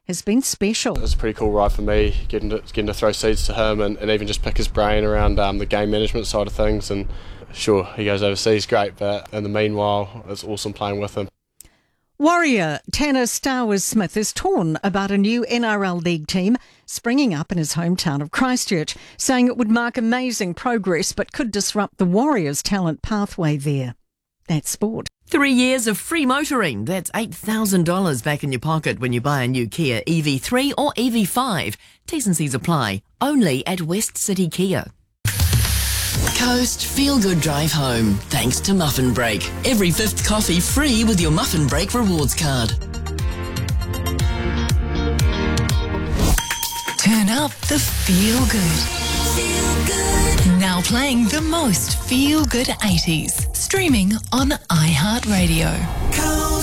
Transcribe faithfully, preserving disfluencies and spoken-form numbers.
has been special. It was a pretty cool ride for me, getting to, getting to throw seeds to him and, and even just pick his brain around um, the game management side of things. And sure, he goes overseas, great, but in the meanwhile, it's awesome playing with him. Warrior Tanner Stowers-Smith is torn about a new N R L League team springing up in his hometown of Christchurch, saying it would mark amazing progress but could disrupt the Warriors' talent pathway there. That's sport. Three years of free motoring. That's eight thousand dollars back in your pocket when you buy a new Kia E V three or E V five. T's and C's apply. Only at West City Kia. Coast Feel Good Drive Home. Thanks to Muffin Break. Every fifth coffee free with your Muffin Break rewards card. Turn up the Feel Good. Feel Good. Now playing the most Feel Good eighties. Streaming on iHeartRadio.